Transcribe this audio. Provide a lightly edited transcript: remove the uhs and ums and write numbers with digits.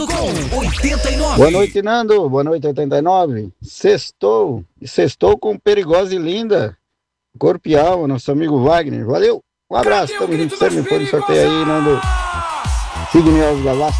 com 89. Boa noite, Nando. Boa noite, 89. Sextou. E sextou com Perigosa e Linda. Corpo e alma, nosso amigo Wagner. Valeu. Um abraço. Tamo junto sempre. Põe no sorteio aí, Nando. Signe Alves Gavassi.